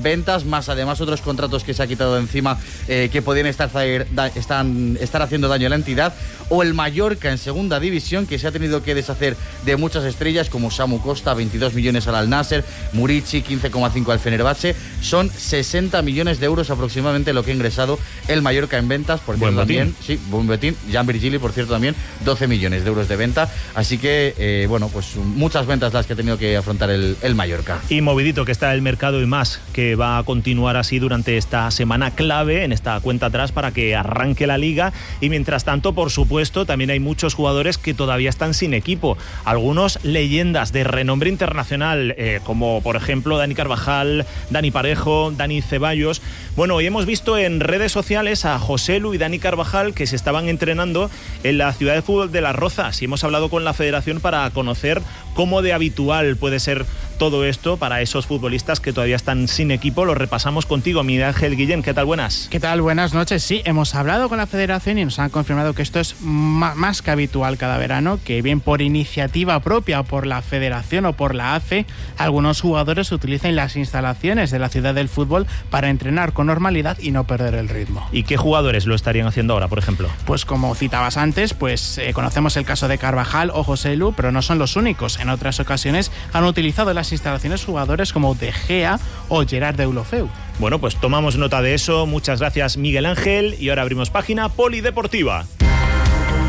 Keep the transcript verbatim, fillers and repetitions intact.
ventas, más además otros contratos que se ha quitado de encima eh, que podían estar, da, están, estar haciendo daño a la entidad, o el Mallorca en segunda división, que se ha tenido que deshacer de muchas estrellas como Samu Costa, veintidós millones al Al-Nasser, Murici, quince coma cinco al Fenerbahce. Son sesenta millones de euros aproximadamente lo que ha ingresado el Mallorca en ventas, por cierto también, sí, buen betín. Jan Virgili, por cierto, también doce millones de euros de venta, así que eh, bueno, pues muchas ventas las que ha tenido que afrontar el, el Mallorca. Y movidito que está el mercado y más, que va a continuar así durante esta semana clave, en esta cuenta atrás para que arranque la liga. Y mientras tanto, por supuesto, también hay muchos jugadores que todavía están sin equipo, algunos leyendas de renombre internacional, eh, como por ejemplo Dani Carvajal, Dani Parejo, Dani Ceballos. Bueno, hoy hemos visto en redes sociales a Joselu y Dani Carvajal que se estaban entrenando en la ciudad de fútbol de Las Rozas, y hemos hablado con la federación para conocer cómo de habitual puede ser todo esto para esos futbolistas que todavía están sin equipo. Lo repasamos contigo, Miguel Ángel Guillén. ¿Qué tal? Buenas. ¿Qué tal? Buenas noches. Sí, hemos hablado con la federación y nos han confirmado que esto es más que habitual cada verano, que bien por iniciativa propia, por la federación o por la A C E, algunos jugadores utilizan las instalaciones de la ciudad del fútbol para entrenar con normalidad y no perder el ritmo. ¿Y qué jugadores lo estarían haciendo ahora, por ejemplo? Pues como citabas antes, pues eh, conocemos el caso de Carvajal o Joselu, pero no son los únicos. En otras ocasiones han utilizado las instalaciones jugadores como De Gea o Gerard Deulofeu. Bueno, pues tomamos nota de eso. Muchas gracias, Miguel Ángel. Y ahora abrimos página polideportiva.